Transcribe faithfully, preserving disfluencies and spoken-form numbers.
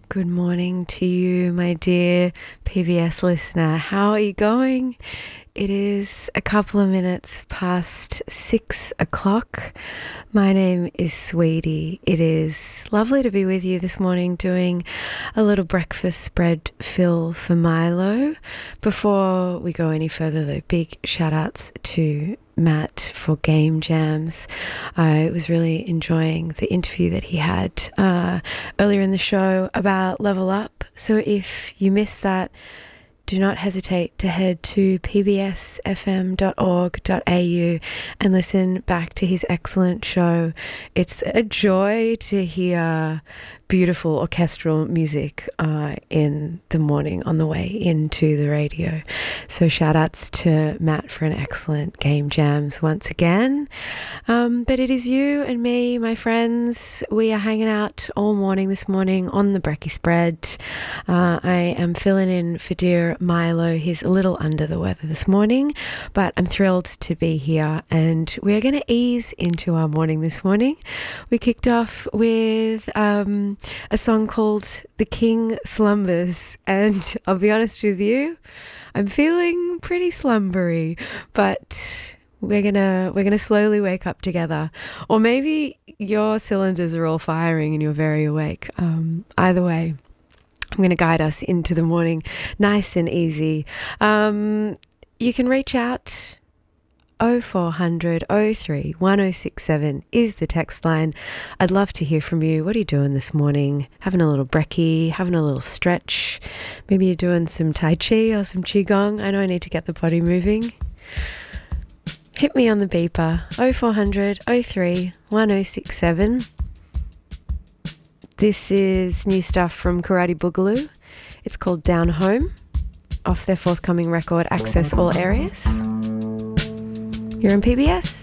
Good morning to you, my dear P V S listener. How are you going? It is a couple of minutes past six o'clock. My name is Sweetie. It is lovely to be with you this morning doing a little breakfast spread fill for Milo. Before we go any further though, big shout outs to Matt for Game Jams. I was really enjoying the interview that he had uh, earlier in the show about Level Up. So if you missed that, do not hesitate to head to p b s f m dot org dot a u and listen back to his excellent show. It's a joy to hear beautiful orchestral music uh, in the morning on the way into the radio. So shout outs to Matt for an excellent Game Jams once again. Um, but it is you and me, my friends. We are hanging out all morning this morning on the brekkie spread. Uh, I am filling in for dear Milo. He's a little under the weather this morning, but I'm thrilled to be here, and we're going to ease into our morning this morning. We kicked off with um, a song called The King Slumbers, and I'll be honest with you, I'm feeling pretty slumbery, but we're gonna we're gonna slowly wake up together. Or maybe your cylinders are all firing and you're very awake. Um, either way, I'm going to guide us into the morning nice and easy. Um, you can reach out. oh four hundred oh three one oh six seven is the text line. I'd love to hear from you. What are you doing this morning? Having a little brekkie, having a little stretch. Maybe you're doing some Tai Chi or some Qigong. I know I need to get the body moving. Hit me on the beeper. oh four hundred oh three one oh six seven. This is new stuff from Karate Boogaloo. It's called Down Home, off their forthcoming record, Access All Areas. You're in P B S.